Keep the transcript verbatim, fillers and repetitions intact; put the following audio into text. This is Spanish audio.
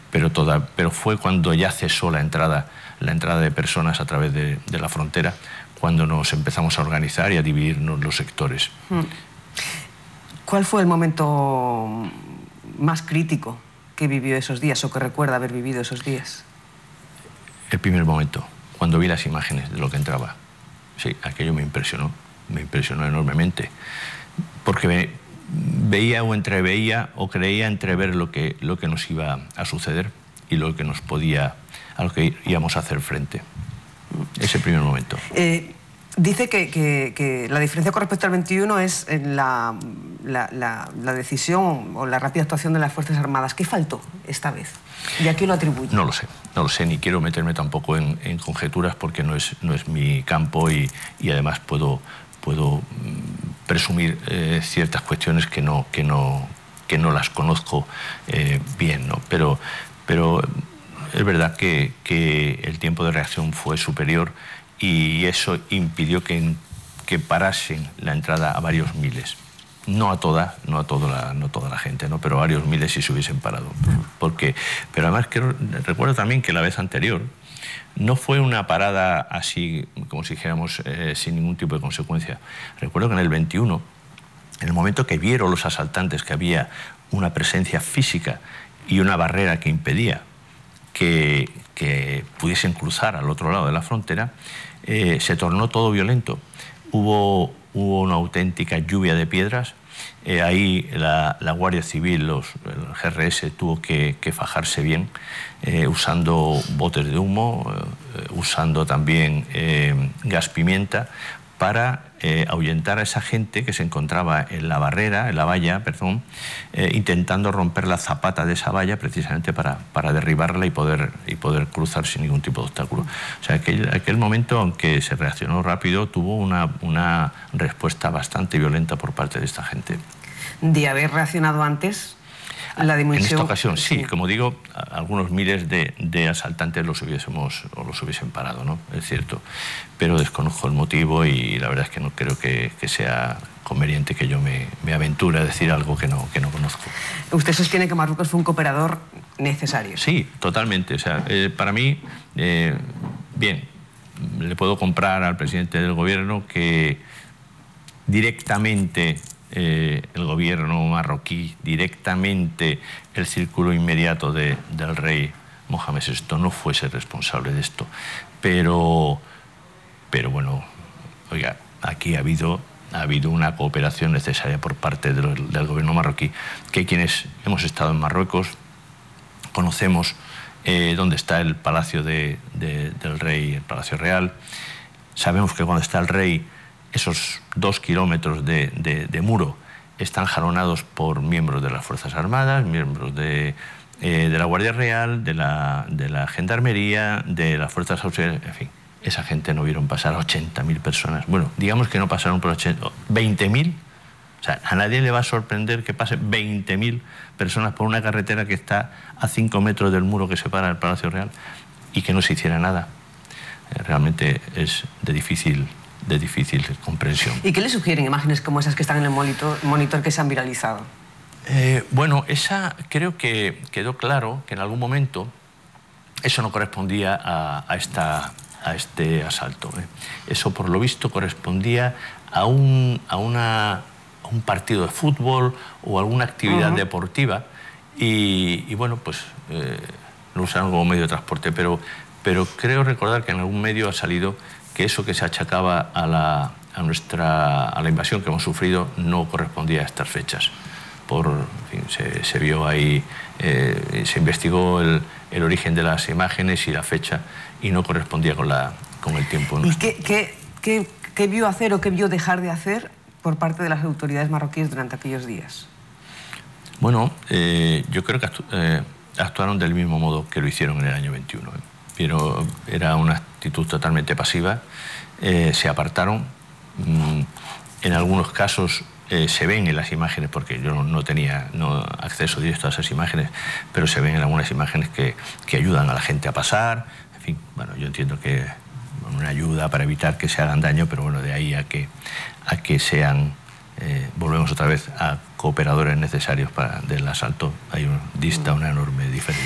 pero, toda, pero fue cuando ya cesó la entrada, la entrada de personas a través de, de la frontera, cuando nos empezamos a organizar y a dividirnos los sectores. ¿Cuál fue el momento más crítico que vivió esos días o que recuerda haber vivido esos días? El primer momento, cuando vi las imágenes de lo que entraba. Sí, aquello me impresionó, me impresionó enormemente, porque ve, veía o entreveía o creía entrever lo que, lo que nos iba a suceder y lo que nos podía, a lo que íbamos a hacer frente. Ese primer momento. Eh, dice que, que, que la diferencia con respecto al veintiuno es la, la, la, la decisión o la rápida actuación de las Fuerzas Armadas. ¿Qué faltó esta vez? ¿Y a qué lo atribuye? No lo sé, no lo sé, ni quiero meterme tampoco en, en conjeturas porque no es, no es mi campo y, y además puedo, puedo presumir eh, ciertas cuestiones que no, que no, que no las conozco eh, bien, ¿no? Pero, pero es verdad que, que el tiempo de reacción fue superior y eso impidió que, que parasen la entrada a varios miles. No a toda, no a toda la, no toda la gente, ¿no? Pero varios miles si se hubiesen parado. Porque, pero además que recuerdo también que la vez anterior no fue una parada así, como si dijéramos, eh, sin ningún tipo de consecuencia. Recuerdo que en el veintiuno, en el momento que vieron los asaltantes que había una presencia física y una barrera que impedía que, que pudiesen cruzar al otro lado de la frontera, eh, se tornó todo violento. Hubo, hubo una auténtica lluvia de piedras. Eh, ahí la, la Guardia Civil, los, el G R S, tuvo que, que fajarse bien, eh, usando botes de humo, eh, usando también eh, gas pimienta, para eh, ahuyentar a esa gente que se encontraba en la barrera, en la valla, perdón, eh, intentando romper la zapata de esa valla precisamente para, para derribarla y poder, y poder cruzar sin ningún tipo de obstáculo. O sea, aquel, aquel momento, aunque se reaccionó rápido, tuvo una, una respuesta bastante violenta por parte de esta gente. ¿De haber reaccionado antes? La dimensión... En esta ocasión, sí, como digo, algunos miles de, de asaltantes los hubiésemos o los hubiesen parado, ¿no? Es cierto, pero desconozco el motivo y la verdad es que no creo que, que sea conveniente que yo me, me aventure a decir algo que no, que no conozco. ¿Usted sostiene que Marruecos fue un cooperador necesario? Sí, totalmente. O sea, eh, para mí, eh, bien, le puedo comprar al presidente del gobierno que directamente... Eh, el gobierno marroquí, directamente el círculo inmediato de, del rey Mohamed sexto no fuese responsable de esto. Pero, pero bueno, oiga, aquí ha habido, ha habido una cooperación necesaria por parte del, del gobierno marroquí, que quienes hemos estado en Marruecos conocemos eh, dónde está el palacio de, de, del rey, el Palacio Real. Sabemos que cuando está el rey, esos dos kilómetros de, de, de muro están jalonados por miembros de las Fuerzas Armadas, miembros de, eh, de la Guardia Real, de la, de la Gendarmería, de las Fuerzas Auxiliares, en fin. Esa gente no vieron pasar a ochenta mil personas. Bueno, digamos que no pasaron por veinte mil. O sea, a nadie le va a sorprender que pase veinte mil personas por una carretera que está a cinco metros del muro que separa el Palacio Real y que no se hiciera nada. Eh, realmente es de difícil... de difícil comprensión. ¿Y qué le sugieren imágenes como esas que están en el monitor, monitor que se han viralizado? Eh, bueno, esa creo que quedó claro que en algún momento eso no correspondía a, a, esta, a este asalto. ¿eh? Eso, por lo visto, correspondía a un, a una, a un partido de fútbol o alguna actividad uh-huh. deportiva y, y, bueno, pues eh, lo usaron como medio de transporte, pero, pero creo recordar que en algún medio ha salido que eso que se achacaba a la, a nuestra, a la invasión que hemos sufrido no correspondía a estas fechas. Por, en fin, se, se vio ahí, eh, se investigó el, el origen de las imágenes y la fecha y no correspondía con, la, con el tiempo. ¿Y qué, qué, qué, qué vio hacer o qué vio dejar de hacer por parte de las autoridades marroquíes durante aquellos días? Bueno, eh, yo creo que actu eh, actuaron del mismo modo que lo hicieron en el año veintiuno. ¿eh? Pero era una actitud totalmente pasiva, eh, se apartaron, mm, en algunos casos eh, se ven en las imágenes, porque yo no, no tenía no, acceso directo a esas imágenes, pero se ven en algunas imágenes que, que ayudan a la gente a pasar, en fin, bueno, yo entiendo que una ayuda para evitar que se hagan daño, pero bueno, de ahí a que, a que sean, eh, volvemos otra vez a cooperadores necesarios para del asalto, hay un, dista una enorme diferencia.